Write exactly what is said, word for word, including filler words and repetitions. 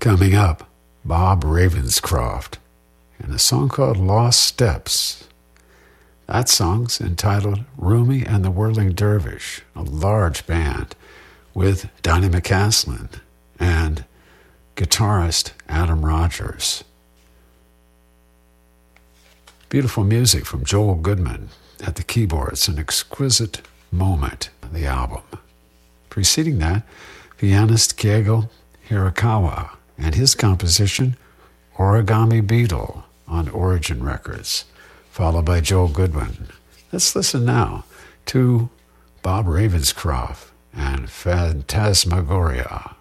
Coming up, Bob Ravenscroft and a song called Lost Steps. That song's entitled Rumi and the Whirling Dervish, a large band with Donny McCaslin and guitarist Adam Rogers. Beautiful music from Joel Goodman at the keyboards, an exquisite moment of the album. Preceding that, pianist Keigo Hirakawa and his composition Origami Beetle on Origin Records, followed by Joel Goodman. Let's listen now to Bob Ravenscroft and Phantasmagoria.